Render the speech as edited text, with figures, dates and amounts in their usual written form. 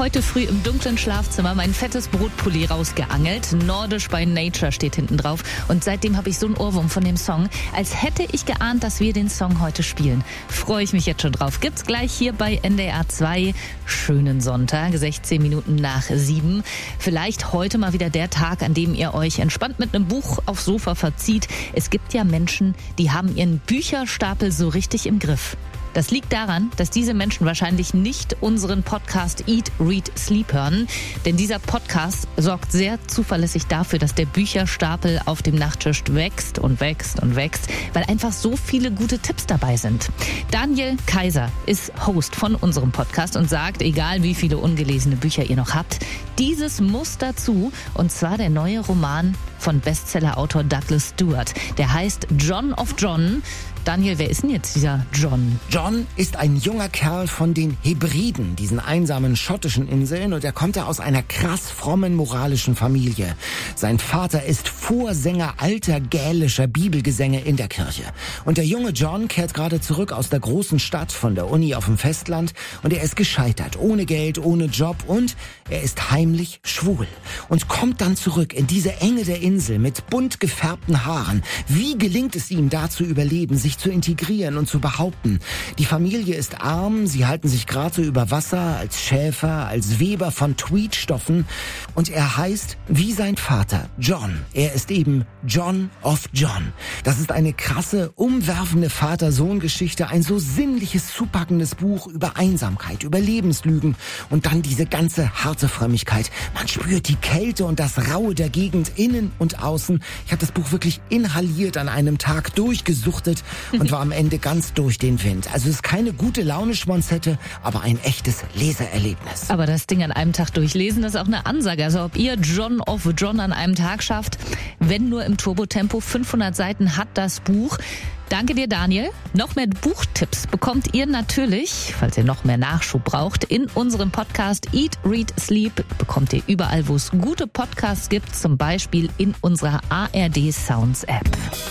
heute früh im dunklen Schlafzimmer mein fettes Brotpulli rausgeangelt. Nordisch by Nature steht hinten drauf. Und seitdem habe ich so einen Ohrwurm von dem Song, als hätte ich geahnt, dass wir den Song heute spielen. Freue ich mich jetzt schon drauf. Gibt's gleich hier bei NDR 2. Schönen Sonntag, 16 Minuten nach 7. Vielleicht heute mal wieder der Tag, an dem ihr euch entspannt mit einem Buch aufs Sofa verzieht. Es gibt ja Menschen, die haben ihren Bücherstapel so richtig im Griff. Das liegt daran, dass diese Menschen wahrscheinlich nicht unseren Podcast Eat, Read, Sleep hören. Denn dieser Podcast sorgt sehr zuverlässig dafür, dass der Bücherstapel auf dem Nachttisch wächst und wächst und wächst, weil einfach so viele gute Tipps dabei sind. Daniel Kaiser ist Host von unserem Podcast und sagt, egal wie viele ungelesene Bücher ihr noch habt, dieses muss dazu, und zwar der neue Roman von Bestsellerautor Douglas Stewart. Der heißt John of John. Daniel, wer ist denn jetzt dieser John? John ist ein junger Kerl von den Hebriden, diesen einsamen schottischen Inseln, und er kommt aus einer krass frommen moralischen Familie. Sein Vater ist Vorsänger alter gälischer Bibelgesänge in der Kirche. Und der junge John kehrt gerade zurück aus der großen Stadt von der Uni auf dem Festland, und er ist gescheitert, ohne Geld, ohne Job, und er ist heimlich schwul und kommt dann zurück in diese Enge der Insel mit bunt gefärbten Haaren. Wie gelingt es ihm, da zu überleben, sich zu integrieren und zu behaupten? Die Familie ist arm, sie halten sich gerade so über Wasser als Schäfer, als Weber von Tweedstoffen, und er heißt wie sein Vater John. Er ist eben John of John. Das ist eine krasse, umwerfende Vater-Sohn-Geschichte, ein so sinnliches, zupackendes Buch über Einsamkeit, über Lebenslügen und dann diese ganze harte Frömmigkeit. Man spürt die Kälte und das Raue der Gegend innen und außen. Ich habe das Buch wirklich inhaliert an einem Tag, durchgesuchtet und war am Ende ganz durch den Wind. Also es ist keine gute Laune-Schmonzette, aber ein echtes Leseerlebnis. Aber das Ding an einem Tag durchlesen, das ist auch eine Ansage. Also ob ihr John of John an einem Tag schafft, wenn nur im Turbotempo, 500 Seiten hat das Buch. Danke dir, Daniel. Noch mehr Buchtipps bekommt ihr natürlich, falls ihr noch mehr Nachschub braucht, in unserem Podcast Eat, Read, Sleep. Bekommt ihr überall, wo es gute Podcasts gibt, zum Beispiel in unserer ARD Sounds App.